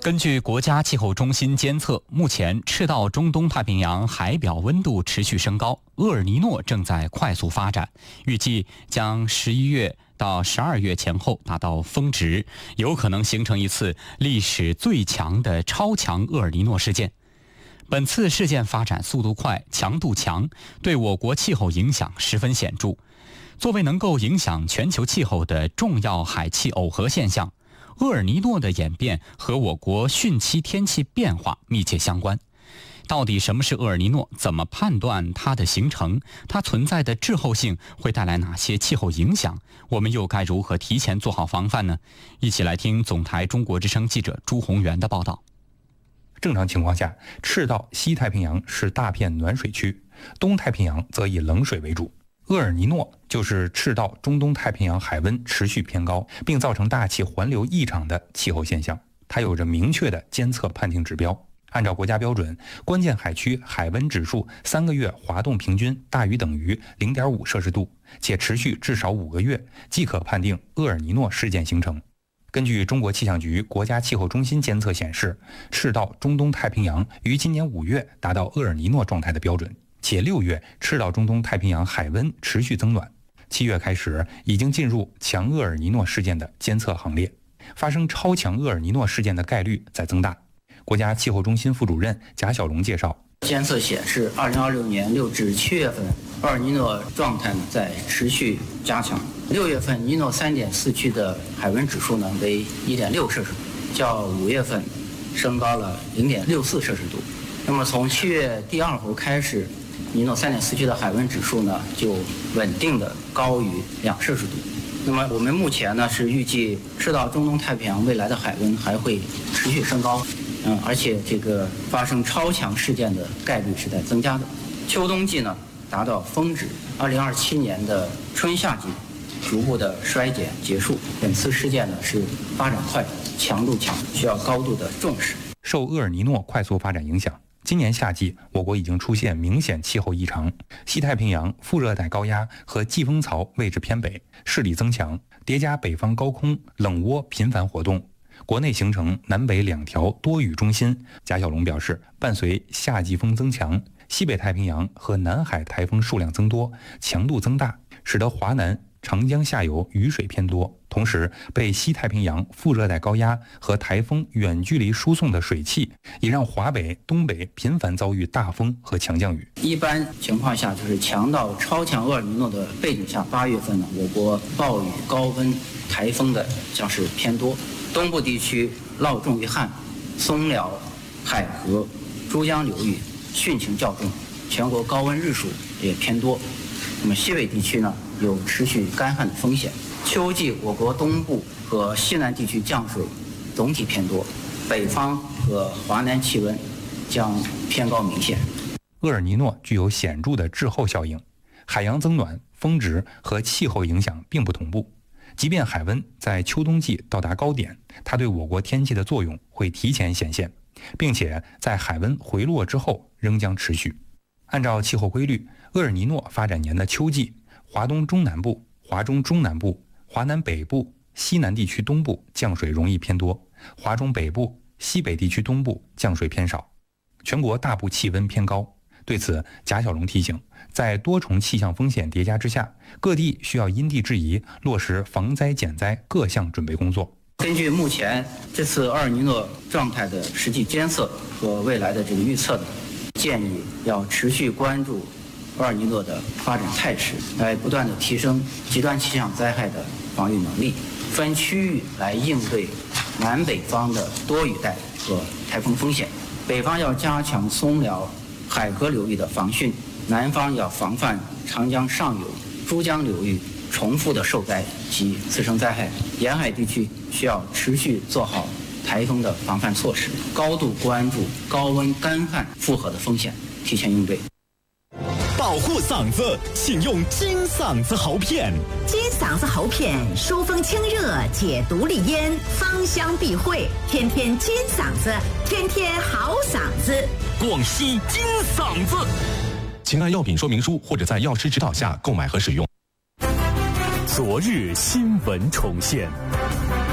根据国家气候中心监测，目前赤道中东太平洋海表温度持续升高，厄尔尼诺正在快速发展，预计将11月到12月前后达到峰值，有可能形成一次历史最强的超强厄尔尼诺事件。本次事件发展速度快、强度强，对我国气候影响十分显著。作为能够影响全球气候的重要海气耦合现象，厄尔尼诺的演变和我国汛期天气变化密切相关。到底什么是厄尔尼诺？怎么判断它的形成？它存在的滞后性会带来哪些气候影响？我们又该如何提前做好防范呢？一起来听总台中国之声记者朱宏元的报道。 正常情况下，赤道西太平洋是大片暖水区，东太平洋则以冷水为主。厄尔尼诺就是赤道中东太平洋海温持续偏高，并造成大气环流异常的气候现象。它有着明确的监测判定指标。按照国家标准，关键海区海温指数3个月滑动平均大于等于 0.5 摄氏度，且持续至少5个月，即可判定厄尔尼诺事件形成。根据中国气象局国家气候中心监测显示，赤道中东太平洋于今年5月达到厄尔尼诺状态的标准，且6月赤道中东太平洋海温持续增暖，7月开始已经进入强厄尔尼诺事件的监测行列，发生超强厄尔尼诺事件的概率在增大。国家气候中心副主任贾小龙介绍， 监测显示，2026年6至7月份，厄尔尼诺状态在持续加强。6月份尼诺3.4区的海温指数为1.6摄氏度，较5月份升高了0.64摄氏度。那么从7月第2周开始，尼诺3.4区的海温指数就稳定的高于2摄氏度。那么我们目前是预计赤道中东太平洋未来的海温还会持续升高。而且这个发生超强事件的概率是在增加的。秋冬季达到峰值，2027年的春夏季逐步的衰减结束。本次事件是发展快、强度强，需要高度的重视。 受厄尔尼诺快速发展影响，今年夏季我国已经出现明显气候异常，西太平洋副热带高压和季风槽位置偏北，势力增强，叠加北方高空冷涡频繁活动，国内形成南北2条多雨中心。贾小龙表示，伴随夏季风增强，西北太平洋和南海台风数量增多，强度增大，使得华南、长江下游雨水偏多，同时被西太平洋副热带高压和台风远距离输送的水汽，也让华北、东北频繁遭遇大风和强降雨。 一般情况下，就是强到超强厄尔尼诺的背景下，8月份我国暴雨、高温、台风的将是偏多。东部地区涝重于旱，松辽、海河、珠江流域汛情较重，全国高温日数也偏多。那么西北地区有持续干旱的风险。秋季我国东部和西南地区降水总体偏多，北方和华南气温将偏高明显。 厄尔尼诺具有显著的滞后效应，海洋增暖、峰值和气候影响并不同步。即便海温在秋冬季到达高点，它对我国天气的作用会提前显现，并且在海温回落之后仍将持续。按照气候规律，厄尔尼诺发展年的秋季，华东中南部、华中中南部、华南北部、西南地区东部降水容易偏多，华中北部、西北地区东部降水偏少，全国大部气温偏高。对此，贾小龙提醒，在多重气象风险叠加之下，各地需要因地制宜，落实防灾减灾各项准备工作。 根据目前这次厄尔尼诺状态的实际监测和未来的这个预测建议要持续关注厄尔尼诺的发展态势，来不断的提升极端气象灾害的防御能力，分区域来应对南北方的多雨带和台风风险。北方要加强松辽、海河流域的防汛，南方要防范长江上游、珠江流域重复的受灾及次生灾害。沿海地区需要持续做好台风的防范措施，高度关注高温干旱复合的风险，提前应对。 保护嗓子，请用金嗓子喉片。 金嗓子喉片疏风清热，解毒利咽，芳香避秽，天天金嗓子，天天好嗓子。 广西金嗓子，请按药品说明书或者在药师指导下购买和使用。昨日新闻重现。